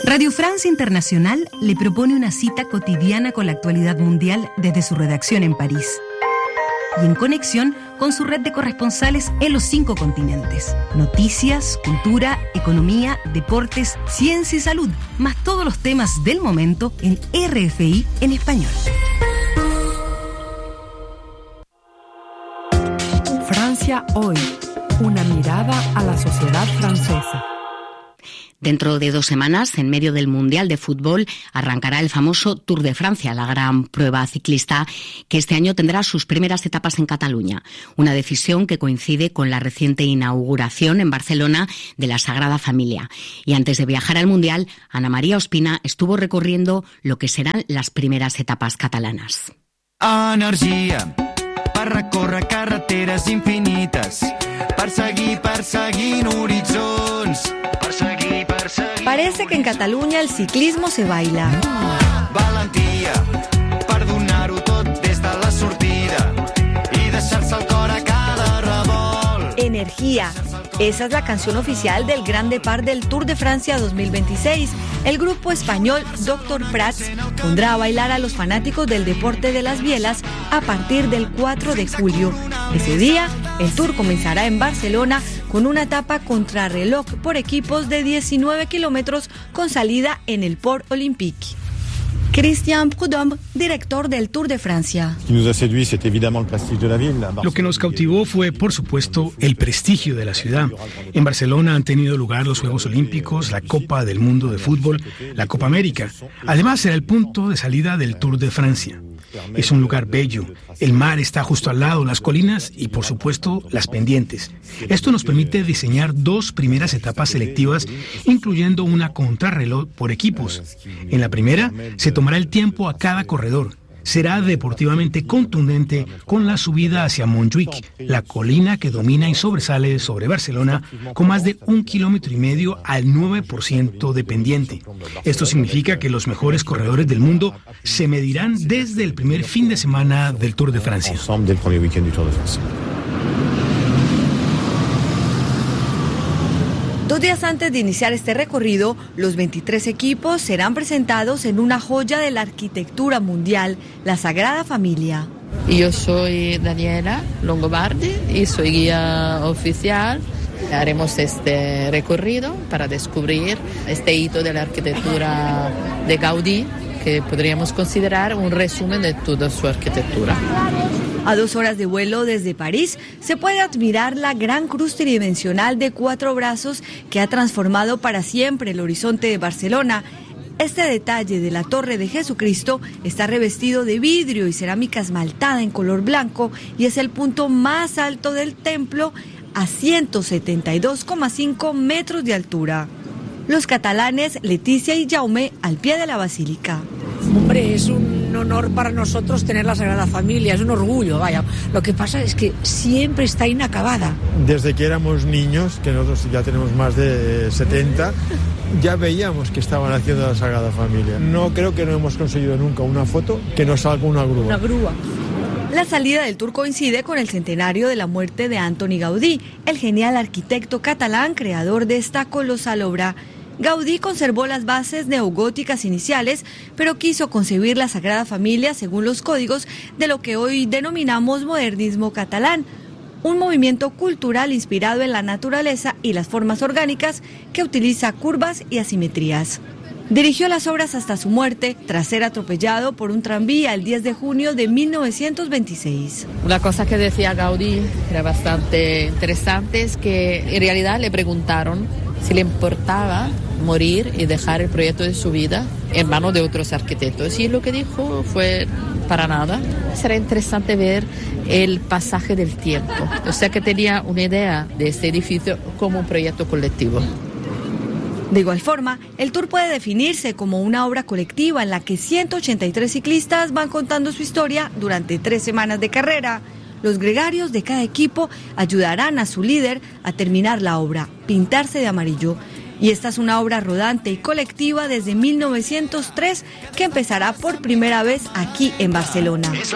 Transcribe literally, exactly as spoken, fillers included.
Radio Francia Internacional le propone una cita cotidiana con la actualidad mundial desde su redacción en París y en conexión con su red de corresponsales en los cinco continentes. Noticias, cultura, economía, deportes, ciencia y salud, más todos los temas del momento en R F I en español. Francia hoy, una mirada a la sociedad francesa. Dentro de dos semanas, en medio del Mundial de Fútbol, arrancará el famoso Tour de Francia, la gran prueba ciclista que este año tendrá sus primeras etapas en Cataluña. Una decisión que coincide con la reciente inauguración en Barcelona de la Sagrada Familia. Y antes de viajar al Mundial, Ana María Ospina estuvo recorriendo lo que serán las primeras etapas catalanas. Energia per recórrer carreteres infinites, perseguir, perseguint horitzons, perseguir, perseguir... Parece que en Cataluña el ciclismo se baila. Valentia per donar-ho tot des de la sortida i deixar-se el cor a cada revolt. Energía. Esa es la canción oficial del Gran Depart del Tour de Francia dos mil veintiséis. El grupo español Doctor Prats pondrá a bailar a los fanáticos del deporte de las bielas a partir del cuatro de julio. Ese día, el Tour comenzará en Barcelona con una etapa contrarreloj por equipos de diecinueve kilómetros con salida en el Port Olympique. Christian Prudhomme, director del Tour de Francia. Lo que nos cautivó fue, por supuesto, el prestigio de la ciudad. En Barcelona han tenido lugar los Juegos Olímpicos, la Copa del Mundo de Fútbol, la Copa América. Además, será el punto de salida del Tour de Francia. Es un lugar bello, el mar está justo al lado, las colinas y, por supuesto, las pendientes. Esto nos permite diseñar dos primeras etapas selectivas, incluyendo una contrarreloj por equipos. En la primera, se tomará el tiempo a cada corredor. Será deportivamente contundente con la subida hacia Montjuïc, la colina que domina y sobresale sobre Barcelona con más de un kilómetro y medio al nueve por ciento de pendiente. Esto significa que los mejores corredores del mundo se medirán desde el primer fin de semana del Tour de Francia. Dos días antes de iniciar este recorrido, los veintitrés equipos serán presentados en una joya de la arquitectura mundial, la Sagrada Familia. Yo soy Daniela Longobardi y soy guía oficial. Haremos este recorrido para descubrir este hito de la arquitectura de Gaudí, que podríamos considerar un resumen de toda su arquitectura. A dos horas de vuelo desde París se puede admirar la gran cruz tridimensional de cuatro brazos que ha transformado para siempre el horizonte de Barcelona. Este detalle de la Torre de Jesucristo está revestido de vidrio y cerámica esmaltada en color blanco y es el punto más alto del templo a ciento setenta y dos coma cinco metros de altura. Los catalanes Leticia y Jaume al pie de la basílica. Hombre, es un honor para nosotros tener la Sagrada Familia, es un orgullo, vaya. Lo que pasa es que siempre está inacabada. Desde que éramos niños, que nosotros ya tenemos más de setenta, ya veíamos que estaban haciendo la Sagrada Familia. No creo que no hemos conseguido nunca una foto que nos salga una grúa. Una grúa. La salida del Tour coincide con el centenario de la muerte de Antoni Gaudí, el genial arquitecto catalán creador de esta colosal obra. Gaudí conservó las bases neogóticas iniciales, pero quiso concebir la Sagrada Familia según los códigos de lo que hoy denominamos modernismo catalán, un movimiento cultural inspirado en la naturaleza y las formas orgánicas que utiliza curvas y asimetrías. Dirigió las obras hasta su muerte, tras ser atropellado por un tranvía el diez de junio de mil novecientos veintiséis. Una cosa que decía Gaudí era bastante interesante, es que en realidad le preguntaron si le importaba morir y dejar el proyecto de su vida en manos de otros arquitectos. Y lo que dijo fue para nada. Será interesante ver el pasaje del tiempo. O sea que tenía una idea de este edificio como un proyecto colectivo. De igual forma, el Tour puede definirse como una obra colectiva en la que ciento ochenta y tres ciclistas van contando su historia durante tres semanas de carrera. Los gregarios de cada equipo ayudarán a su líder a terminar la obra, pintarse de amarillo. Y esta es una obra rodante y colectiva desde mil novecientos tres que empezará por primera vez aquí en Barcelona.